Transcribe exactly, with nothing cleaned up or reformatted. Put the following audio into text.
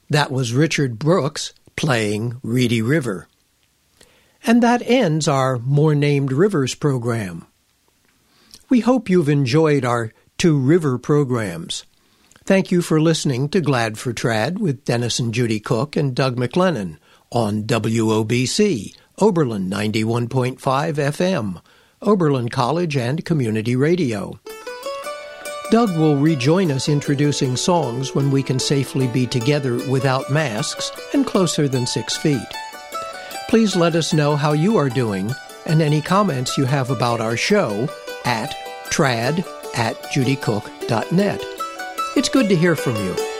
That was Richard Brooks playing Reedy River. And that ends our More Named Rivers program. We hope you've enjoyed our two river programs. Thank you for listening to Glad for Trad with Dennis and Judy Cook and Doug McLennan on W O B C, Oberlin ninety-one point five F M, Oberlin College and Community Radio. Doug will rejoin us introducing songs when we can safely be together without masks and closer than six feet. Please let us know how you are doing and any comments you have about our show at trad at judycook dot net. It's good to hear from you.